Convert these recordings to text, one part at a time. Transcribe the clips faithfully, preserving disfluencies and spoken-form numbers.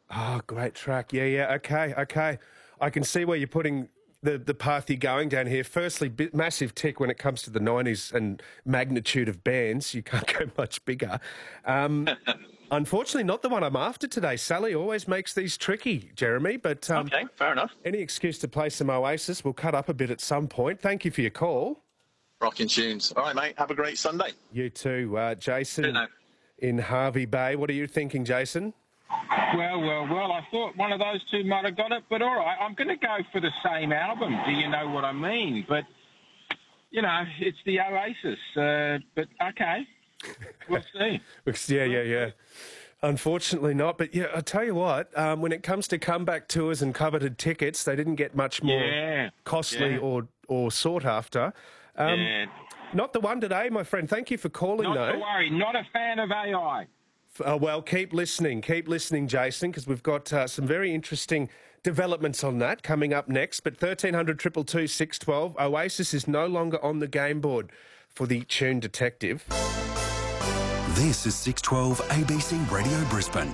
Oh, great track. Yeah, yeah. Okay, okay. I can see where you're putting the, the path you're going down here. Firstly, bit, massive tick when it comes to the nineties and magnitude of bands. You can't go much bigger. Um, unfortunately, not the one I'm after today. Sally always makes these tricky, Jeremy. But um, okay, fair enough. Any excuse to play some Oasis. We'll cut up a bit at some point. Thank you for your call. Rocking tunes. All right, mate. Have a great Sunday. You too. Uh, Jason Good night. in Harvey Bay. What are you thinking, Jason? Well, well, well, I thought one of those two might have got it, but all right, I'm going to go for the same album. Do you know what I mean? But, you know, it's the Oasis. Uh, but, okay, we'll see. yeah, yeah, yeah. Unfortunately not. But, yeah, I tell you what, um, when it comes to comeback tours and coveted tickets, they didn't get much more yeah. costly yeah. or, or sought after. Um, yeah. Not the one today, my friend. Thank you for calling, not though. Not to worry. Not a fan of A I. Uh, well, keep listening. Keep listening, Jason, because we've got uh, some very interesting developments on that coming up next. But thirteen hundred, two two two, six one two, Oasis is no longer on the game board for the Tune Detective. This is six twelve A B C Radio Brisbane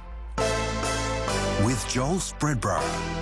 with Joel Spreadborough.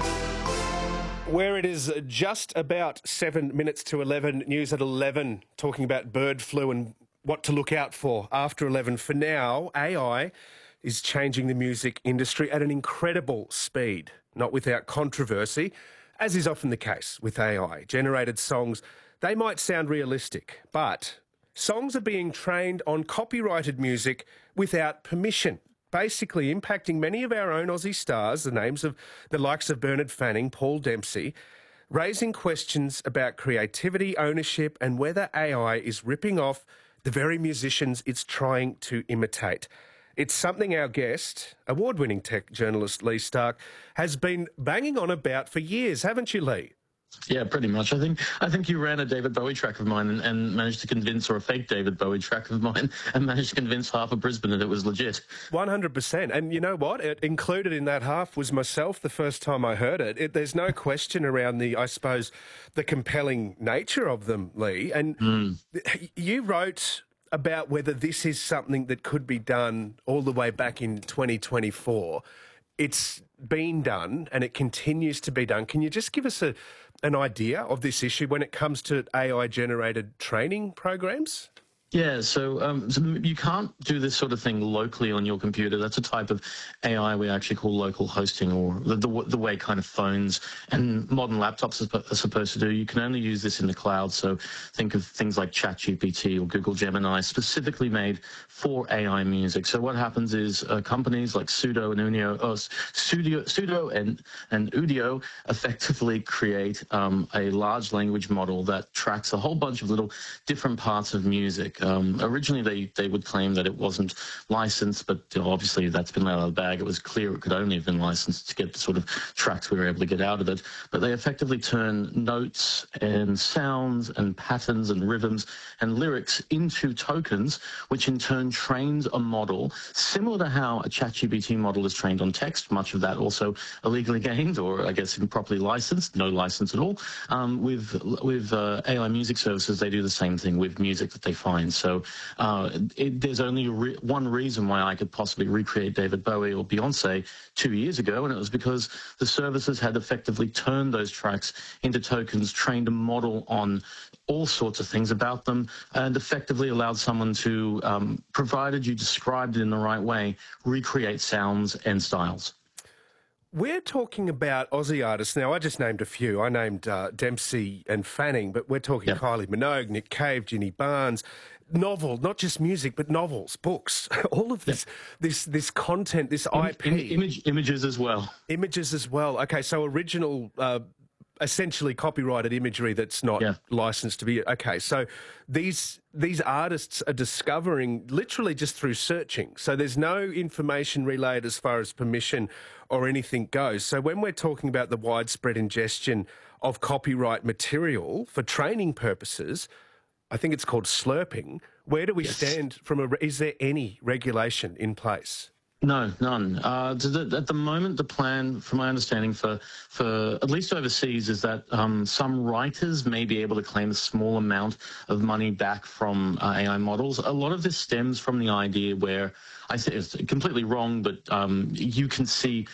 Where it is just about seven minutes to eleven, news at eleven, talking about bird flu and what to look out for after eleven. For now, A I is changing the music industry at an incredible speed, not without controversy, as is often the case with A I. Generated songs, they might sound realistic, but songs are being trained on copyrighted music without permission, basically impacting many of our own Aussie stars, the names of the likes of Bernard Fanning, Paul Dempsey, raising questions about creativity, ownership, and whether A I is ripping off the very musicians it's trying to imitate. It's something our guest, award-winning tech journalist Lee Stark, has been banging on about for years, haven't you, Lee? Yeah, pretty much. I think I think you ran a David Bowie track of mine and, and managed to convince, or a fake David Bowie track of mine, and managed to convince half of Brisbane that it was legit. one hundred percent. And you know what? It included in that half was myself the first time I heard it. it there's no question around the, I suppose, the compelling nature of them, Lee. And mm. you wrote about whether this is something that could be done all the way back in twenty twenty-four. It's been done and it continues to be done. Can you just give us a, an idea of this issue when it comes to A I-generated training programs? Yeah, so, um, so you can't do this sort of thing locally on your computer. That's a type of A I we actually call local hosting, or the, the, the way kind of phones and modern laptops are, are supposed to do. You can only use this in the cloud, so think of things like ChatGPT or Google Gemini, specifically made for A I music. So what happens is uh, companies like Sudo and Udio, uh, Studio, Sudo and, and Udio effectively create um, a large language model that tracks a whole bunch of little different parts of music. Um, originally, they, they would claim that it wasn't licensed, but you know, obviously that's been let out of the bag. It was clear it could only have been licensed to get the sort of tracks we were able to get out of it. But they effectively turn notes and sounds and patterns and rhythms and lyrics into tokens, which in turn trains a model similar to how a ChatGPT model is trained on text, much of that also illegally gained, or I guess improperly licensed, no license at all. Um, with with uh, A I music services, they do the same thing with music that they find. So uh, it, there's only re one reason why I could possibly recreate David Bowie or Beyonce two years ago, and it was because the services had effectively turned those tracks into tokens, trained a model on all sorts of things about them, and effectively allowed someone to, um, provided you described it in the right way, recreate sounds and styles. We're talking about Aussie artists now. I just named a few. I named uh, Dempsey and Fanning, but we're talking yep. Kylie Minogue, Nick Cave, Ginny Barnes. Novel, not just music, but novels, books, all of this, yep. this, this content, this Im I P, Im image, images as well. Images as well. Okay, so original, uh, essentially copyrighted imagery that's not yeah. licensed to be. Okay, so these these artists are discovering literally just through searching. So there's no information relayed as far as permission or anything goes. So when we're talking about the widespread ingestion of copyright material for training purposes, I think it's called slurping. Where do we yes. stand from a... Is there any regulation in place? No, none. Uh, the, at the moment, the plan, from my understanding, for for at least overseas, is that um, some writers may be able to claim a small amount of money back from uh, A I models. A lot of this stems from the idea where, I say it's completely wrong, but um, you can see